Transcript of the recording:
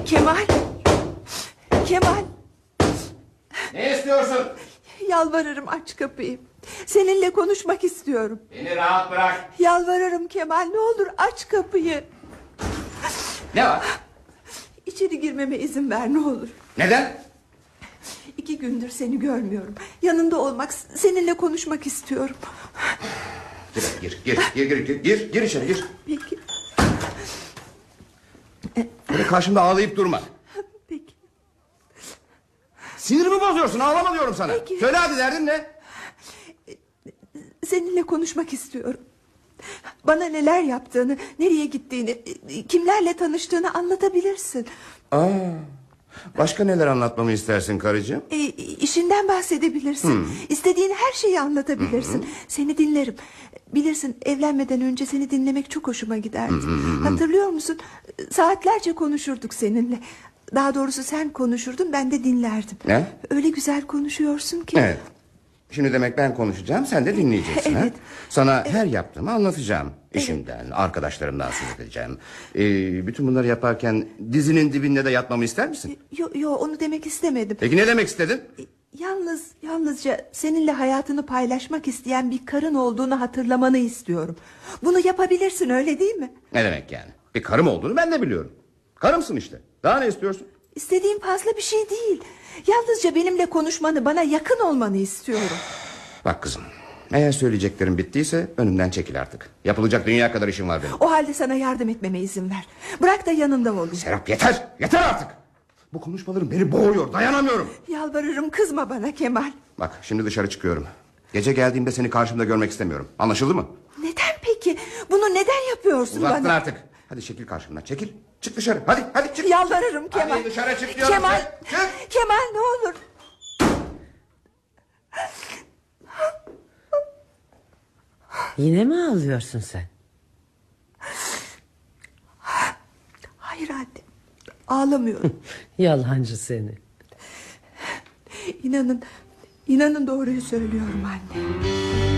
Kemal. Kemal. Ne istiyorsun? Yalvarırım, aç kapıyı. Seninle konuşmak istiyorum. Beni rahat bırak. Yalvarırım Kemal, ne olur aç kapıyı. Ne var? İçeri girmeme izin ver, ne olur. Neden? 2 gündür seni görmüyorum. Yanında olmak, seninle konuşmak istiyorum. Gir içeri gir. Peki. Böyle karşımda ağlayıp durma. Peki. Sinirimi bozuyorsun, ağlama diyorum sana. Peki. Söyle hadi, derdin ne? Seninle konuşmak istiyorum. Bana neler yaptığını, nereye gittiğini, kimlerle tanıştığını anlatabilirsin. Başka neler anlatmamı istersin karıcığım? İşinden bahsedebilirsin. İstediğin her şeyi anlatabilirsin. Seni dinlerim. Bilirsin, evlenmeden önce seni dinlemek çok hoşuma giderdi. Hatırlıyor musun? Saatlerce konuşurduk seninle. Daha doğrusu sen konuşurdun, ben de dinlerdim. Ne? Öyle güzel konuşuyorsun ki. Evet. Şimdi demek ben konuşacağım, sen de dinleyeceksin. Evet. Ha? Sana her yaptığımı anlatacağım. İşimden, arkadaşlarımdan söz edeceğim. Bütün bunları yaparken dizinin dibinde de yatmamı ister misin? Yo, onu demek istemedim. Peki ne demek istedin? Yalnızca seninle hayatını paylaşmak isteyen bir karın olduğunu hatırlamanı istiyorum. Bunu yapabilirsin, öyle değil mi? Ne demek yani? Bir karım olduğunu ben de biliyorum. Karımsın işte. Daha ne istiyorsun? İstediğim fazla bir şey değil. Yalnızca benimle konuşmanı, bana yakın olmanı istiyorum. Bak kızım, eğer söyleyeceklerim bittiyse önümden çekil artık. Yapılacak dünya kadar işim var benim. O halde sana yardım etmeme izin ver. Bırak da yanında olayım. Serap yeter, yeter artık. Bu konuşmalarım beni boğuyor, dayanamıyorum. Yalvarırım, kızma bana Kemal. Bak, şimdi dışarı çıkıyorum. Gece geldiğimde seni karşımda görmek istemiyorum. Anlaşıldı mı? Neden peki? Bunu neden yapıyorsun Uzattın bana? artık. Hadi çekil karşımdan, çekil. Çık dışarı, hadi çık. Yalvarırım Kemal. Hadi dışarı çık diyorum. Kemal, Çık. Kemal ne olur. Yine mi ağlıyorsun sen? Hayır anne, ağlamıyorum. Yalancı seni. İnanın doğruyu söylüyorum anne.